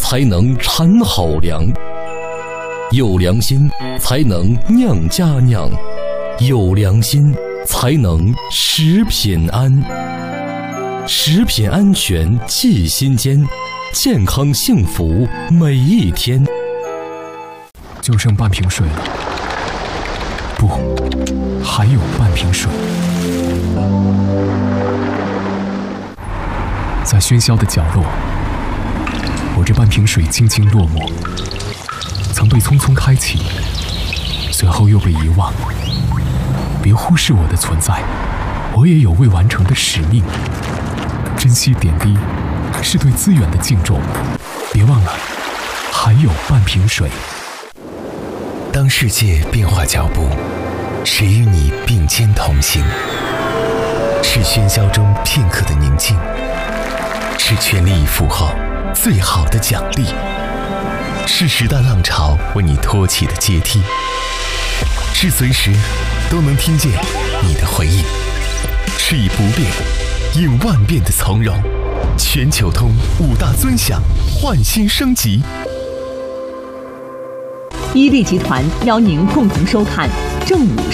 才能产好粮，有良心才能酿佳酿，有良心才能食品安。食品安全记心间，健康幸福每一天。 就剩半瓶水了，不，还有半瓶水。在喧嚣的角落，我这半瓶水静静落寞，曾被匆匆开启，随后又被遗忘。别忽视我的存在，我也有未完成的使命。珍惜点滴，是对资源的敬重。别忘了，还有半瓶水。 当世界变化脚步，谁与你并肩同行？是喧嚣中片刻的宁静，是全力以赴后最好的奖励，是时代浪潮为你托起的阶梯，是随时都能听见你的回应，是以不变应万变的从容。全球通5大尊享，焕新升级。 伊利集团邀您共同收看正午